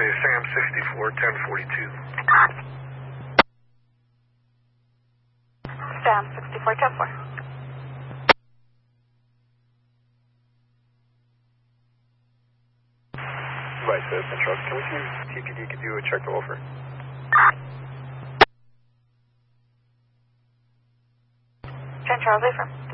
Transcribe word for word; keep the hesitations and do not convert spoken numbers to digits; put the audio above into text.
say Sam sixty-four, ten forty-two. Sam sixty-four, ten four. Right, so Central. Can we see if T P D could do a check to offer? Ten Charles, affirm.